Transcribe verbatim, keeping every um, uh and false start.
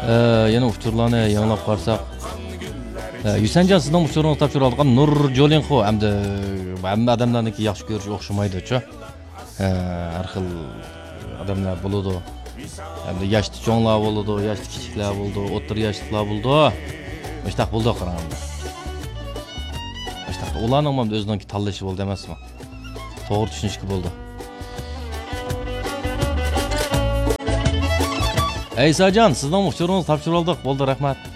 yana uchurlarni yanglab qarsak, Yusanjon sizning uchurni topshirib olgan Nur Jolinxo hamda hamma odamlarniki yaxshi ko'rish o'xshamaydi-ku. Har xil odamlar bo'ladi. Hamda yoshli cho'nglar bo'ladi, yoshli kichiklar bo'ladi, o'rta yoshlilar bo'ladi. Mushtaq bo'ldi qaranganda. Mushtaq ularning ham o'zining tanlashi bo'ldi emasmi? To'g'ri tushunishki bo'ldi. Aysajon, sizning uchurni topshirib oldik. Bo'ldi, rahmat.